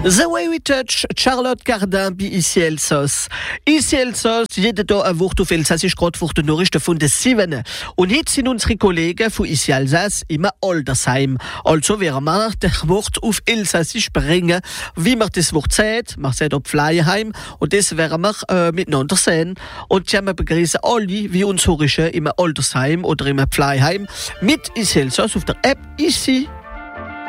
The Way We Touch, Charlotte Cardin bei Ici Elsass. Ici Elsass, jeden Tag ein Wort auf Elsassisch, gerade vor den Nachrichten von den 7. Und jetzt sind unsere Kollegen von Ici Elsass im Altersheim. Also werden wir das Wort auf Elsassisch bringen. Wie man das Wort sagt, man sagt auch Pflegeheim. Und das werden wir miteinander sehen. Und wir begrüßen alle, wie uns Horischen im Altersheim oder im Pflegeheim mit Ici Elsass auf der App Ici